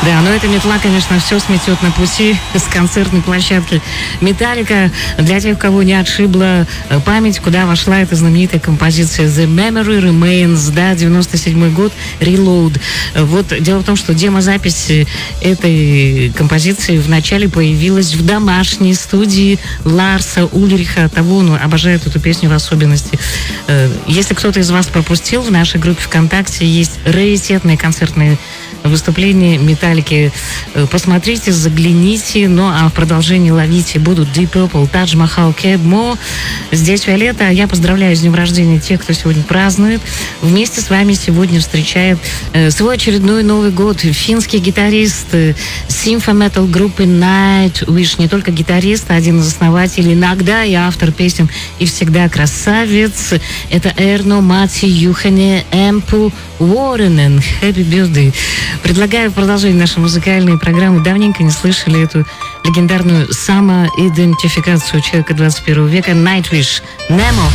Да, но эта метла, конечно, все сметет на пути с концертной площадки Металлика. Для тех, кого не отшибла память, куда вошла эта знаменитая композиция The Memory Remains, да, 97 год, Reload. Вот дело в том, что демозапись этой композиции вначале появилась в домашней студии Ларса Ульриха. Того он обожает эту песню в особенности. Если кто-то из вас пропустил, в нашей группе ВКонтакте есть раритетные концертные выступления Металлики. Посмотрите, загляните. Ну, а в продолжении ловите будут Deep Purple, Taj Mahal, Keb Mo. Здесь Виолетта. Я поздравляю с днем рождения тех, кто сегодня празднует. Вместе с вами сегодня встречает свой очередной Новый год финский гитарист симфо-метал группы Nightwish. Не только гитарист, а один из основателей, иногда и автор песен «И всегда красавец». Это Эрно Мати Юхане Эмпу Уорренен. Happy birthday. Предлагаю в продолжение нашей музыкальной программы. Давненько не слышали эту легендарную самоидентификацию человека 21 века. Nightwish. Nemo.